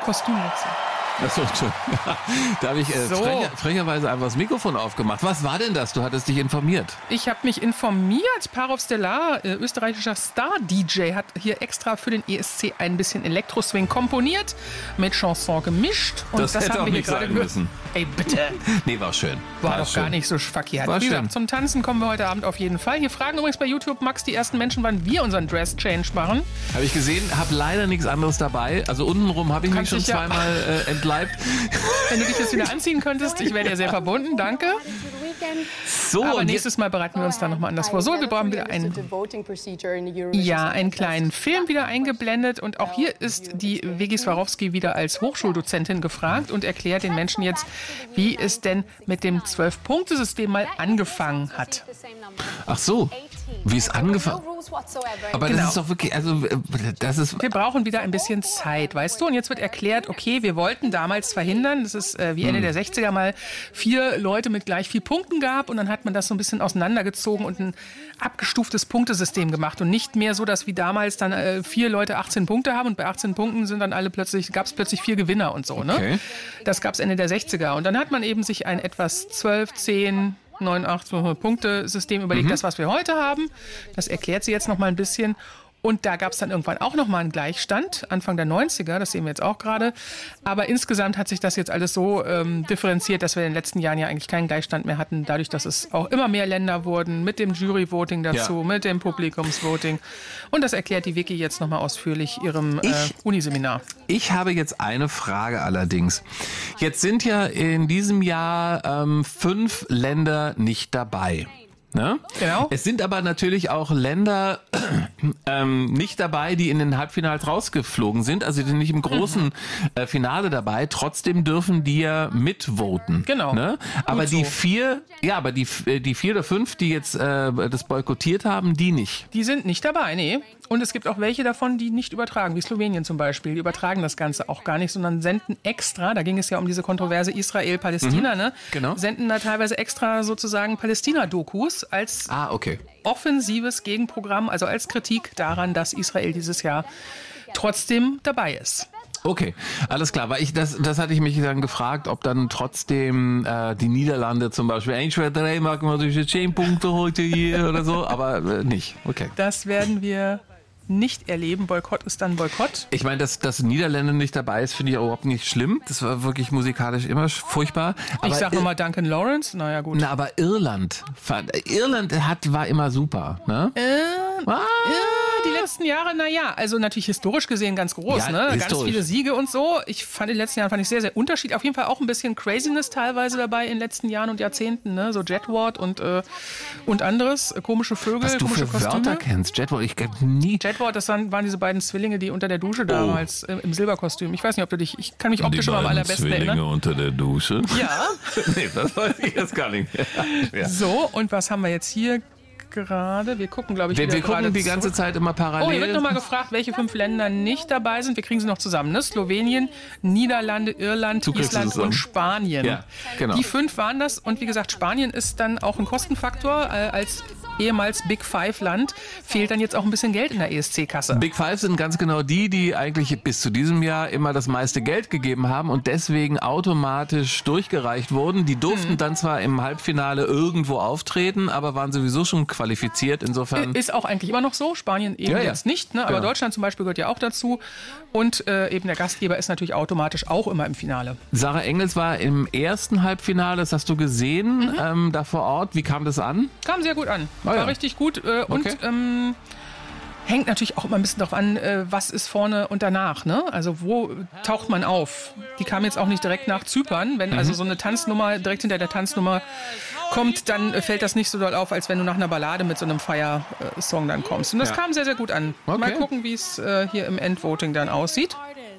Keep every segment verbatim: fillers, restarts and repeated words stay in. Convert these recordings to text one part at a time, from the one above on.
Kostümwechsel. Achso, da habe ich äh, So. frecher, frecherweise einfach das Mikrofon aufgemacht. Was war denn das? Du hattest dich informiert. Ich habe mich informiert. Parov Stellar, äh, österreichischer Star-D J, hat hier extra für den E S C ein bisschen Elektro-Swing komponiert, mit Chanson gemischt. Und Das das, hätte haben auch wir hier nicht gerade sein gehört. müssen. Ey, bitte. Nee, war schön. War doch schön. gar nicht so verkehrt. War Wie schön. gesagt, zum Tanzen kommen wir heute Abend auf jeden Fall. Hier fragen übrigens bei YouTube, Max, die ersten Menschen, wann wir unseren Dress-Change machen. Habe ich gesehen, habe leider nichts anderes dabei. Also untenrum habe ich mich Kannst schon dich ja- zweimal äh, entleibt. Wenn du dich jetzt wieder anziehen könntest, ich wäre dir sehr verbunden, danke. So, Aber und nächstes Mal bereiten wir uns dann nochmal anders vor. So, wir brauchen wieder einen, ja, einen kleinen Film wieder eingeblendet. Und auch hier ist die Vegi Swarovski wieder als Hochschuldozentin gefragt und erklärt den Menschen jetzt, wie es denn mit dem zwölf-Punkte-System mal angefangen hat. Ach so, wie es angefangen. Aber Genau. das ist doch wirklich, also äh, das ist. Wir brauchen wieder ein bisschen Zeit, weißt du? Und jetzt wird erklärt, okay, wir wollten damals verhindern, dass es äh, wie Ende der sechziger mal vier Leute mit gleich vier Punkten gab. Und dann hat man das so ein bisschen auseinandergezogen und ein abgestuftes Punktesystem gemacht. Und nicht mehr so, dass wie damals dann äh, vier Leute achtzehn Punkte haben und bei achtzehn Punkten sind dann alle plötzlich, gab es plötzlich vier Gewinner und so. Ne? Okay. Das gab es Ende der sechziger. Und dann hat man eben sich ein etwas zwölf, zehn, neun, acht Punkte-System überlegt, das, was wir heute haben. Das erklärt sie jetzt noch mal ein bisschen. Und da gab es dann irgendwann auch noch mal einen Gleichstand, Anfang der neunziger, das sehen wir jetzt auch gerade. Aber insgesamt hat sich das jetzt alles so ähm, differenziert, dass wir in den letzten Jahren ja eigentlich keinen Gleichstand mehr hatten, dadurch, dass es auch immer mehr Länder wurden, mit dem Jury-Voting dazu, Ja. mit dem Publikums-Voting. Und das erklärt die Vicky jetzt noch mal ausführlich ihrem äh, Ich- Uniseminar. Ich habe jetzt eine Frage allerdings. Jetzt sind ja in diesem Jahr ähm, fünf Länder nicht dabei. Ne? Genau. Es sind aber natürlich auch Länder ähm, nicht dabei, die in den Halbfinals rausgeflogen sind, also die sind nicht im großen äh, Finale dabei. Trotzdem dürfen die ja mitvoten. Genau. Ne? Aber Gut die so. vier, ja, aber die äh, die vier oder fünf, die jetzt äh, das boykottiert haben, die nicht. Die sind nicht dabei, nee. Und es gibt auch welche davon, die nicht übertragen, wie Slowenien zum Beispiel. Die übertragen das Ganze auch gar nicht, sondern senden extra, da ging es ja um diese Kontroverse Israel-Palästina, ne? genau. Senden da teilweise extra sozusagen Palästina-Dokus als Ah, okay. offensives Gegenprogramm, also als Kritik daran, dass Israel dieses Jahr trotzdem dabei ist. Okay, alles klar. Weil ich das, das hatte ich mich dann gefragt, ob dann trotzdem äh, die Niederlande zum Beispiel eins, zwei, drei machen wir durch zehn Punkte heute hier oder so, aber äh, nicht. Okay. Das werden wir nicht erleben. Boykott ist dann Boykott. Ich meine, dass, dass Niederländer nicht dabei ist, finde ich auch überhaupt nicht schlimm. Das war wirklich musikalisch immer sch- furchtbar. Aber Ich sag Ir- nochmal Duncan Lawrence. Naja, gut. Na, aber Irland, fand, Irland hat, war immer super, ne? Äh, Ah, Ja, die letzten Jahre, naja, also natürlich historisch gesehen ganz groß, Ja, ne? Ganz historisch. viele Siege und so. Ich fand in den letzten Jahren fand ich sehr, sehr unterschiedlich. Auf jeden Fall auch ein bisschen Craziness teilweise dabei in den letzten Jahren und Jahrzehnten, ne? So Jetward und, äh, und anderes, äh, komische Vögel, was du komische für Wörter Kostüme. kennst. Jetward, ich kenn nie. Jetward, das waren, waren diese beiden Zwillinge, die unter der Dusche damals äh, im Silberkostüm. Ich weiß nicht, ob du dich, ich kann mich optisch immer am allerbesten erinnern. unter der Dusche. Ja. Nee, das weiß ich jetzt gar nicht mehr. Ja. So, und was haben wir jetzt hier gerade? Wir gucken, glaube ich, Wir, wieder wir gucken gerade die ganze zurück. Zeit immer parallel. Oh, hier wird nochmal gefragt, welche fünf Länder nicht dabei sind. Wir kriegen sie noch zusammen. Ne? Slowenien, Niederlande, Irland, Du kriegst Island es zusammen. und Spanien. Ja, genau. Die fünf waren das. Und wie gesagt, Spanien ist dann auch ein Kostenfaktor. Äh, als ehemals Big Five-Land fehlt dann jetzt auch ein bisschen Geld in der E S C-Kasse. Big Five sind ganz genau die, die eigentlich bis zu diesem Jahr immer das meiste Geld gegeben haben und deswegen automatisch durchgereicht wurden. Die durften Mhm. dann zwar im Halbfinale irgendwo auftreten, aber waren sowieso schon qualifiziert. Insofern. Ist auch eigentlich immer noch so. Spanien eben Ja, ja. jetzt nicht. Ne? Aber Genau. Deutschland zum Beispiel gehört ja auch dazu. Und äh, eben der Gastgeber ist natürlich automatisch auch immer im Finale. Sarah Engels war im ersten Halbfinale, das hast du gesehen, Mhm. ähm, da vor Ort. Wie kam das an? Kam sehr gut an. Ah, War ja. richtig gut. Äh, und Okay. ähm, hängt natürlich auch immer ein bisschen darauf an, äh, was ist vorne und danach. Ne? Also wo taucht man auf? Die kam jetzt auch nicht direkt nach Zypern. Wenn Mhm. also so eine Tanznummer direkt hinter der Tanznummer kommt, dann äh, fällt das nicht so doll auf, als wenn du nach einer Ballade mit so einem Fire-Song dann kommst. Und das Ja. kam sehr, sehr gut an. Okay. Mal gucken, wie es äh, hier im Endvoting dann aussieht.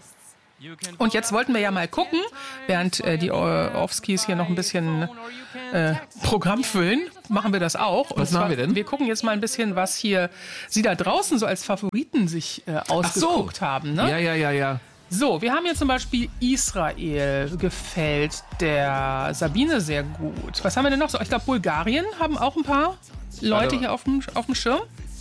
Und jetzt wollten wir ja mal gucken, während äh, die äh, Offskis hier noch ein bisschen äh, Programm füllen, machen wir das auch. Und Was machen wir denn? Wir gucken jetzt mal ein bisschen, was hier sie da draußen so als Favoriten sich äh, ausgeguckt haben. Ne? Ja, ja, ja, ja. So, wir haben hier zum Beispiel Israel, gefällt der Sabine sehr gut. Was haben wir denn noch so? Ich glaube, Bulgarien haben auch ein paar Leute Warte. hier auf dem, auf dem Schirm.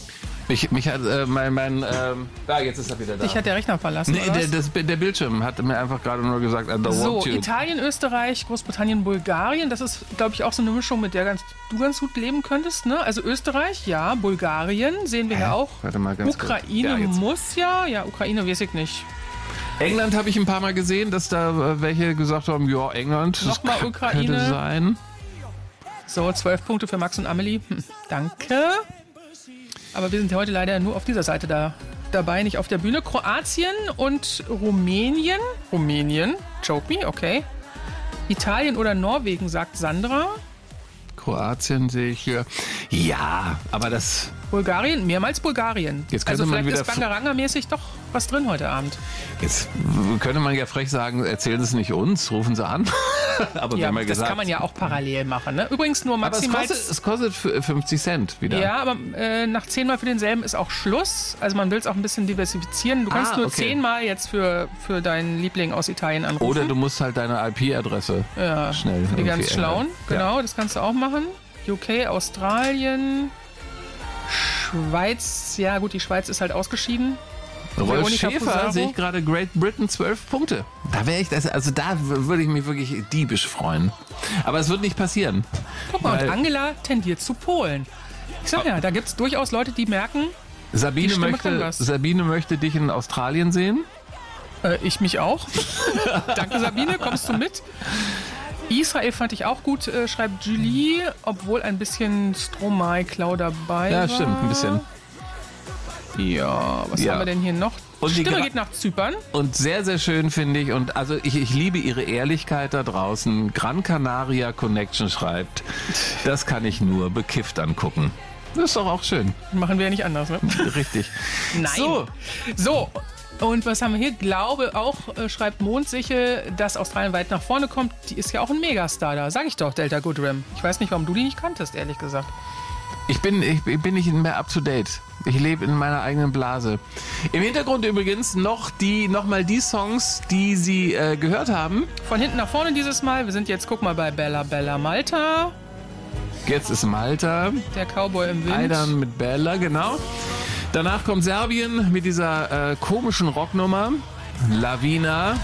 Mich, mich hat äh, mein, mein ähm, ah, jetzt ist er wieder da. Dich hat der Rechner verlassen, Nee, oder der, was? das, der Bildschirm hat mir einfach gerade nur gesagt, I don't So, want you. Italien, Österreich, Großbritannien, Bulgarien. Das ist, glaube ich, auch so eine Mischung, mit der ganz, du ganz gut leben könntest. Ne? Also Österreich, ja. Bulgarien sehen wir Hä? ja auch. Warte mal ganz kurz. Ukraine Ja, jetzt. muss ja. Ja, Ukraine weiß ich nicht. England habe ich ein paar Mal gesehen, dass da äh, welche gesagt haben, ja, England, das Nochmal k- Ukraine. könnte sein. So, zwölf Punkte für Max und Amelie. Hm, danke. Aber wir sind ja heute leider nur auf dieser Seite da dabei, nicht auf der Bühne. Kroatien und Rumänien. Rumänien. Choke me, okay. Italien oder Norwegen, sagt Sandra. Kroatien sehe ich hier. Ja, aber das... Bulgarien, mehrmals Bulgarien. Jetzt könnte also man vielleicht wieder ist Bangaranga-mäßig doch was drin heute Abend. Jetzt könnte man ja frech sagen, erzählen Sie es nicht uns, rufen Sie an. Aber wir Ja, haben ja das gesagt. kann man ja auch parallel machen. Ne? Übrigens nur aber es maximal... kostet, es kostet f- fünfzig Cent wieder. Ja, aber äh, nach zehnmal für denselben ist auch Schluss. Also man will es auch ein bisschen diversifizieren. Du kannst Ah, nur okay. zehnmal jetzt für, für deinen Liebling aus Italien anrufen. Oder du musst halt deine I P-Adresse ja, schnell für die ganz irgendwie Schlauen. ändern. Genau, das kannst du auch machen. U K, Australien, Schweiz. Ja gut, die Schweiz ist halt ausgeschieden. Rolf Veronika Schäfer Fusaro. sehe ich gerade Great Britain zwölf Punkte. Da wäre ich, das, also da w- würde ich mich wirklich diebisch freuen. Aber es wird nicht passieren. Guck mal, Weil- und Angela tendiert zu Polen. Ich sag ja, da gibt es durchaus Leute, die merken, Sabine Die Stimme kann möchte, was. Sabine möchte dich in Australien sehen. äh, ich mich auch. Danke Sabine, kommst du mit? Israel fand ich auch gut, äh, schreibt Julie, obwohl ein bisschen Stromae-Klau dabei Ja, war. stimmt, ein bisschen. Ja, was Ja. haben wir denn hier noch? Und die Stimme Gra- geht nach Zypern. Und sehr, sehr schön finde ich, und also ich, ich liebe ihre Ehrlichkeit da draußen. Gran Canaria Connection schreibt, das kann ich nur bekifft angucken. Das ist doch auch schön. Machen wir ja nicht anders, ne? Richtig. Nein. So. So, und was haben wir hier? Glaube auch, äh, schreibt Mondsichel, dass Australien weit nach vorne kommt. Die ist ja auch ein Megastar da. Sag ich doch, Delta Goodrem. Ich weiß nicht, warum du die nicht kanntest, ehrlich gesagt. Ich bin, ich, ich bin nicht mehr up to date. Ich lebe in meiner eigenen Blase. Im Hintergrund übrigens noch die, noch mal die Songs, die Sie äh, gehört haben. Von hinten nach vorne dieses Mal. Wir sind jetzt, guck mal, bei Bella Bella Malta. Jetzt ist Malta. Der Cowboy im Wind. Aidan mit Bella, genau. Danach kommt Serbien mit dieser äh, komischen Rocknummer. Lavina.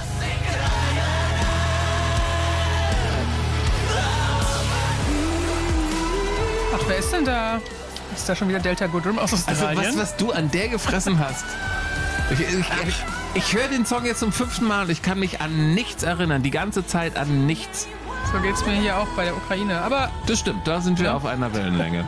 Ach, wer ist denn da? Ist da schon wieder Delta Goodrem aus Also Australien? was, was du an der gefressen hast. Ich, ich, ich, ich höre den Song jetzt zum fünften Mal und ich kann mich an nichts erinnern. Die ganze Zeit an nichts. So geht's mir hier auch bei der Ukraine. Aber Das stimmt, da sind wir auf einer Wellenlänge.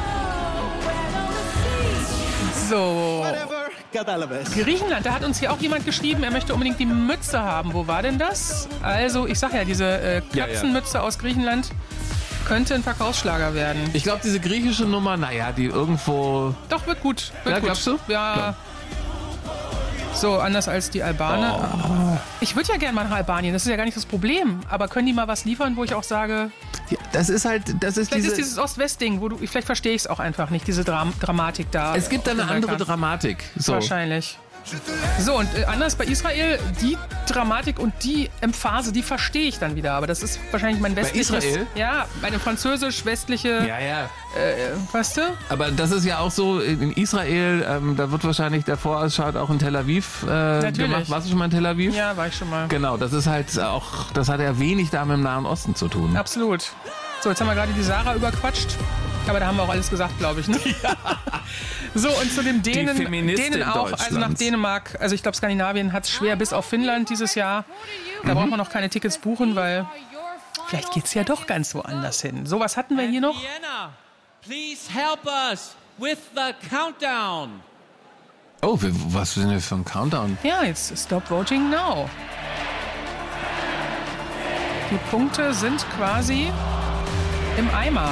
so. Griechenland, da hat uns hier auch jemand geschrieben, er möchte unbedingt die Mütze haben. Wo war denn das? Also, ich sag ja, diese äh, Ja, ja. Katzenmütze aus Griechenland könnte ein Verkaufsschlager werden. Ich glaube, diese griechische Nummer, naja, die irgendwo... Doch, wird gut. Wird Ja, gut. glaubst du? Ja. Klar. So, anders als die Albaner. Oh. Ich würde ja gerne mal nach Albanien, das ist ja gar nicht das Problem. Aber können die mal was liefern, wo ich auch sage, Ja, das ist halt, das ist vielleicht diese... ist dieses Ost-West-Ding, wo du, vielleicht verstehe ich es auch einfach nicht, diese Dram Dramatik da. es gibt da auf eine dem andere Balkan. Dramatik. So. Wahrscheinlich. So, und äh, anders bei Israel, die Dramatik und die Emphase, die verstehe ich dann wieder. Aber das ist wahrscheinlich mein westliches... Israel? Ja, meine französisch-westliche, Ja, ja. äh, weißt du? Aber das ist ja auch so, in Israel, ähm, da wird wahrscheinlich der Vorausschau auch in Tel Aviv äh, Natürlich. gemacht. Warst du schon mal in Tel Aviv? Ja, war ich schon mal. Genau, das ist halt auch, das hat ja wenig da mit dem Nahen Osten zu tun. Absolut. So, jetzt haben wir gerade die Sarah überquatscht. Aber da haben wir auch alles gesagt, glaube ich. Ne? So, und zu dem Dänen, Feministin Dänen auch, also nach Deutschlands. Dänemark, also ich glaube, Skandinavien hat es schwer bis auf Finnland dieses Jahr. Da braucht man noch keine Tickets buchen, weil vielleicht geht es ja doch ganz woanders hin. So, was hatten wir hier noch? Vienna, please help us with the countdown. Oh, wir, was sind wir für ein Countdown? Ja, jetzt Stop Voting Now. Die Punkte sind quasi im Eimer.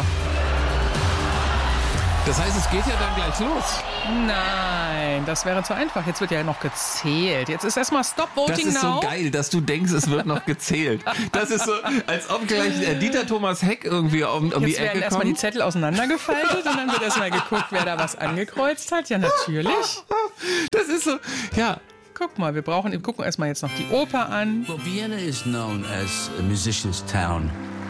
Das heißt, es geht ja dann gleich los. Nein, das wäre zu einfach. Jetzt wird ja noch gezählt. Jetzt ist erstmal Stop Das Voting ist Now. so geil, dass du denkst, es wird noch gezählt. Das ist so, als ob gleich äh, Dieter Thomas Heck irgendwie um, um die Jetzt werden Ecke erstmal die kommt. Zettel auseinandergefaltet und dann wird erstmal geguckt, wer da was angekreuzt hat. Ja, natürlich. Das ist so, ja. Guck mal, wir brauchen, wir gucken erstmal jetzt noch die Oper an. Well, Vienna is known as a musician's town.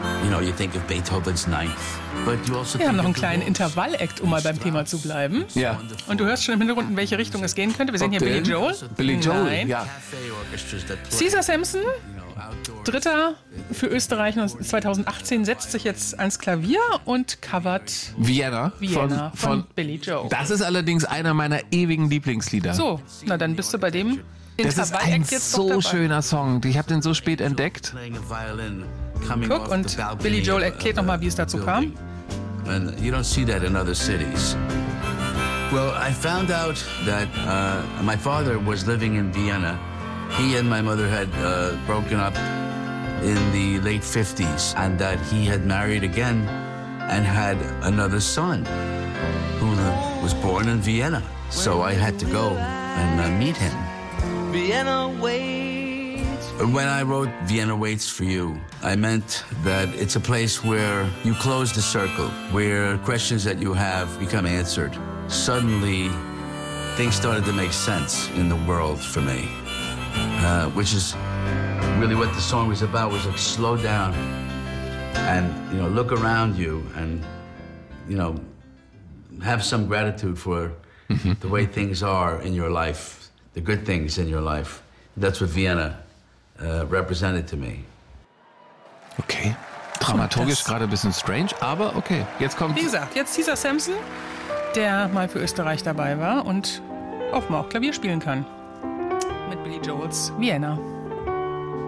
You know, you think of Beethoven's Ninth, but you also Wir haben think noch einen of kleinen the waltz. Intervall-Act, um mal beim Thema zu bleiben. Ja. Und du hörst schon im Hintergrund, in welche Richtung es gehen könnte. Wir sehen hier Bob Billy Dylan? Joel. Billy Joel, Nein. ja. Cafe orchestras that play, Caesar Sampson, you know, outdoors. Dritter für Österreich zweitausendachtzehn, setzt sich jetzt ans Klavier und covert Vienna. Vienna von, von, Billy Joel. Das ist allerdings einer meiner ewigen Lieblingslieder. So, na dann bist du bei dem Das ist ein Intervall-Act jetzt doch so dabei. schöner Song. Ich habe den so spät entdeckt. Playing a violin, coming Guck, off und the balcony Billy Joel of a- erklärt of a nochmal, wie es dazu kam. building. And you don't see that in other cities. Well, I found out that uh, my father was living in Vienna. He and my mother had uh, broken up in the late fifties, and that he had married again and had another son who was born in Vienna. So I had to go and uh, meet him. Vienna waits. When I wrote Vienna Waits for You, I meant that it's a place where you close the circle, where questions that you have become answered. Suddenly, things started to make sense in the world for me, uh, which is really what the song was about, was like slow down and, you know, look around you and, you know, have some gratitude for the way things are in your life, the good things in your life. That's what Vienna uh, represented to me. Okay. Dramaturgisch Das- gerade ein bisschen strange, aber okay. Jetzt kommt. Wie gesagt, jetzt Caesar Sampson, der mal für Österreich dabei war und auch mal auch Klavier spielen kann. Mit Billy Joels Vienna.